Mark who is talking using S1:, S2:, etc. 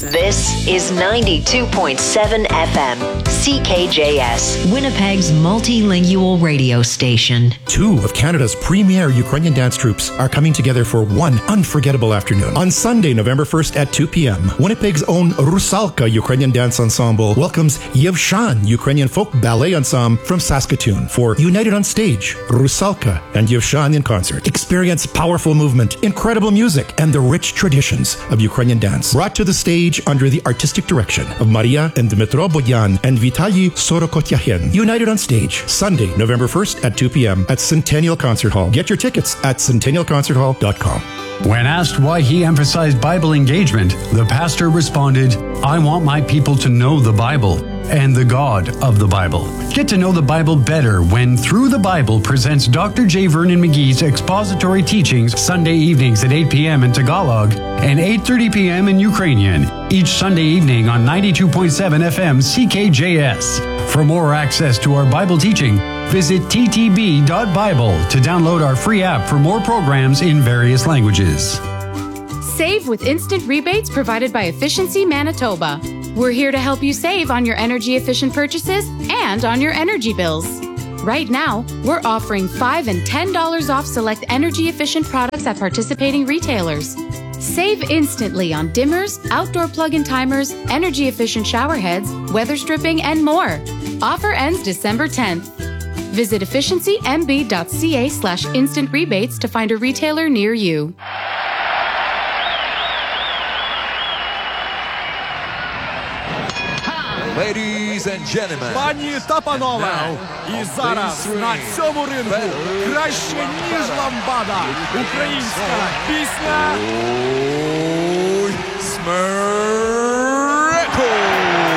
S1: This is 92.7 FM, CKJS, Winnipeg's multilingual radio station.
S2: Two of Canada's premier Ukrainian dance troupes are coming together for one unforgettable afternoon. On Sunday, November 1st at 2 p.m., Winnipeg's own Rusalka Ukrainian Dance Ensemble welcomes Yevshan Ukrainian Folk Ballet Ensemble from Saskatoon for United on Stage, Rusalka and Yevshan in concert. Experience powerful movement, incredible music, and the rich traditions of Ukrainian dance. Brought to the stage under the artistic direction of Maria and Dmitro Bodyan and Vitaly Sorokotyahin. United on Stage, Sunday, November 1st at 2 p.m. at Centennial Concert Hall. Get your tickets at centennialconcerthall.com.
S3: When asked why he emphasized Bible engagement, the pastor responded, "I want my people to know the Bible and the God of the Bible." Get to know the Bible better when Through the Bible presents Dr. J. Vernon McGee's expository teachings Sunday evenings at 8 p.m. in Tagalog and 8:30 p.m. in Ukrainian, each Sunday evening on 92.7 FM CKJS. For more access to our Bible teaching, visit ttb.bible to download our free app for more programs in various languages.
S4: Save with instant rebates provided by Efficiency Manitoba. We're here to help you save on your energy-efficient purchases and on your energy bills. Right now, we're offering $5 and $10 off select energy-efficient products at participating retailers. Save instantly on dimmers, outdoor plug-in timers, energy-efficient shower heads, weather stripping, and more. Offer ends December 10th. Visit efficiencymb.ca/instant rebates to find a retailer near you.
S5: Ladies and gentlemen,
S6: Пані та панове, і зараз на цьому рингу краще, ніж ламбада, українська пісня